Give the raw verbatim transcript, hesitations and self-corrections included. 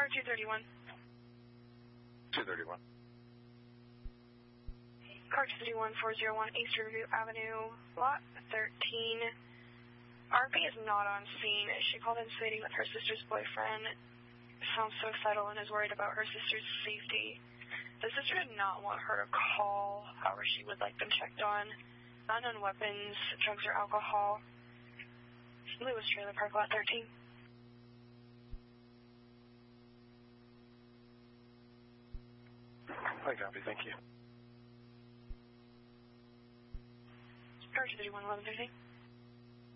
Car two thirty-one. two thirty-one. Car two thirty-one, four oh one East Riverview Avenue, lot thirteen. R P is not on scene. She called in stating that her sister's boyfriend sounds suicidal and is worried about her sister's safety. The sister did not want her to call, however she would like them checked on. Unknown weapons, drugs, or alcohol. Lewis Trailer Park, lot thirteen. I copy, thank you. Car two thirty-one, eleven fifty.